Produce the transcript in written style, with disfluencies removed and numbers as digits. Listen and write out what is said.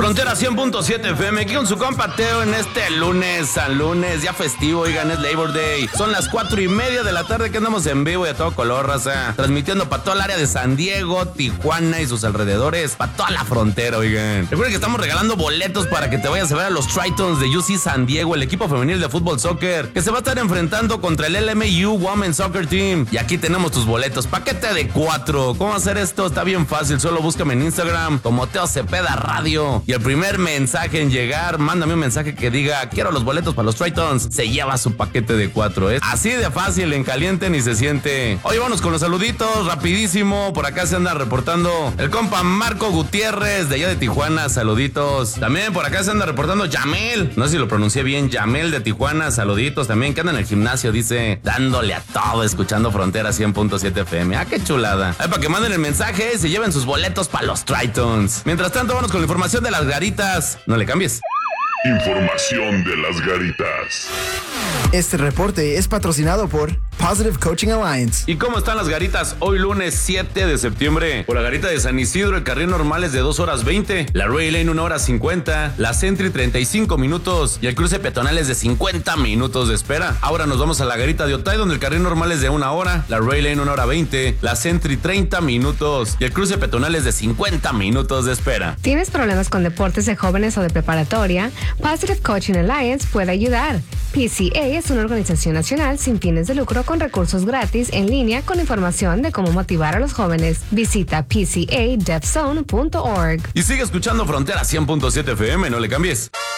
Frontera 100.7 FM, aquí con su compa Teo en este lunes, San Lunes, ya festivo, oigan, es Labor Day. Son las 4:30 de la tarde que andamos en vivo y a todo color, raza. Transmitiendo para todo el área de San Diego, Tijuana y sus alrededores, para toda la frontera, oigan. Recuerden que estamos regalando boletos para que te vayas a ver a los Tritons de UC San Diego, el equipo femenil de fútbol soccer, que se va a estar enfrentando contra el LMU Women's Soccer Team. Y aquí tenemos tus boletos, paquete de 4. ¿Cómo hacer esto? Está bien fácil, solo búscame en Instagram como Teo Cepeda Radio. Y el primer mensaje en llegar, mándame un mensaje que diga quiero los boletos para los Tritons, se lleva su paquete de 4. Es así de fácil, en caliente ni se siente. Hoy vamos con los saluditos, rapidísimo. Por acá se anda reportando el compa Marco Gutiérrez de allá de Tijuana, saluditos. También por acá se anda reportando Yamel, no sé si lo pronuncié bien, Yamel de Tijuana, saluditos. También que anda en el gimnasio, dice, dándole a todo, escuchando Frontera 100.7 FM. Ah, qué chulada. Ay, para que manden el mensaje y se lleven sus boletos para los Tritons. Mientras tanto, vamos con la información de las garitas. No le cambies. Información de las garitas. Este reporte es patrocinado por Positive Coaching Alliance. ¿Y cómo están las garitas? Hoy lunes 7 de septiembre. Por la garita de San Isidro, el carril normal es de 2 horas 20, la Ray Lane 1 hora 50, la Sentry 35 minutos y el cruce peatonal es de 50 minutos de espera. Ahora nos vamos a la garita de Otay, donde el carril normal es de 1 hora, la Ray Lane 1 hora 20, la Sentry 30 minutos y el cruce peatonal es de 50 minutos de espera. ¿Tienes problemas con deportes de jóvenes o de preparatoria? Positive Coaching Alliance puede ayudar. PCA es una organización nacional sin fines de lucro con recursos gratis en línea con información de cómo motivar a los jóvenes. Visita pcadevzone.org. Y sigue escuchando Frontera 100.7 FM, no le cambies.